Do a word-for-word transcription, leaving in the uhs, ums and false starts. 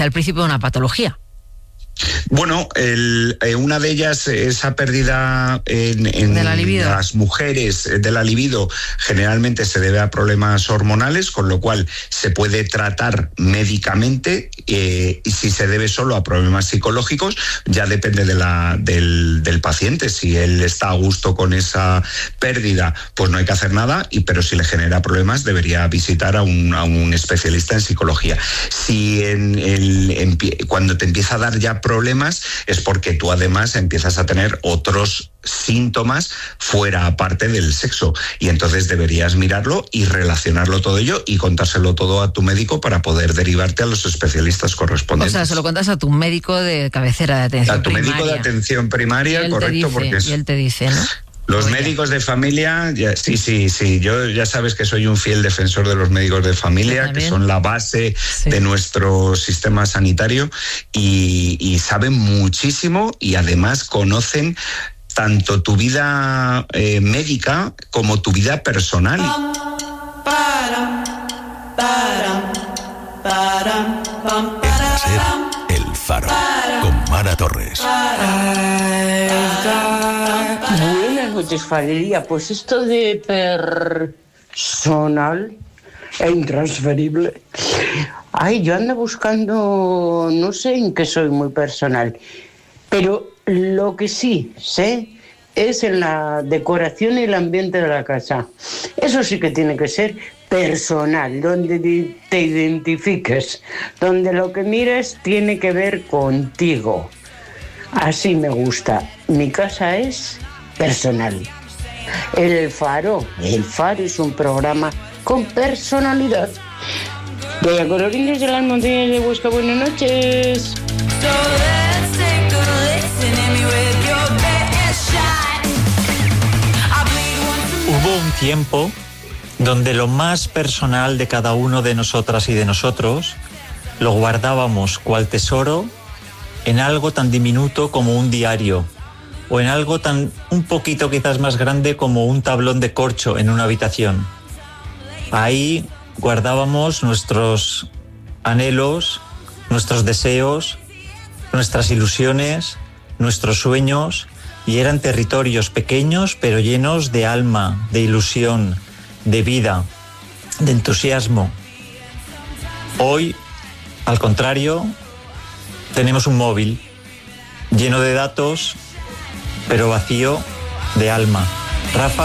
al principio de una patología. Bueno, el, eh, una de ellas, esa pérdida en, en de la libido. las mujeres de la libido, generalmente se debe a problemas hormonales, con lo cual se puede tratar médicamente, eh, y si se debe solo a problemas psicológicos, ya depende de la, del, del paciente. Si él está a gusto con esa pérdida, pues no hay que hacer nada, y, pero si le genera problemas, debería visitar a un, a un especialista en psicología. Si en el, en, cuando te empieza a dar ya problemas, es porque tú además empiezas a tener otros síntomas fuera aparte del sexo, y entonces deberías mirarlo y relacionarlo todo ello y contárselo todo a tu médico para poder derivarte a los especialistas correspondientes. O sea, se lo cuentas a tu médico de cabecera de atención a tu primaria. médico de atención primaria, correcto, dice, porque es... y él te dice, ¿no? Los Oye. médicos de familia, ya, sí, sí, sí, yo ya sabes que soy un fiel defensor de los médicos de familia, que son la base sí. de nuestro sistema sanitario, y, y saben muchísimo, y además conocen tanto tu vida eh, médica como tu vida personal. El Faro, con Mara Torres. Buenas noches, Valeria. Pues esto de personal e intransferible. Ay, yo ando buscando, no sé en qué soy muy personal, pero lo que sí sé es en la decoración y el ambiente de la casa. Eso sí que tiene que ser personal, donde te identifiques, donde lo que mires tiene que ver contigo. Así me gusta. Mi casa es personal. El Faro, El Faro es un programa con personalidad. De colorines de las montañas de Huesca, buenas noches. Hubo un tiempo donde lo más personal de cada uno de nosotras y de nosotros lo guardábamos cual tesoro en algo tan diminuto como un diario, o en algo tan un poquito quizás más grande como un tablón de corcho en una habitación. Ahí guardábamos nuestros anhelos, nuestros deseos, nuestras ilusiones, nuestros sueños, y eran territorios pequeños pero llenos de alma, de ilusión, de vida, de entusiasmo. Hoy, al contrario, tenemos un móvil lleno de datos, pero vacío de alma. Rafa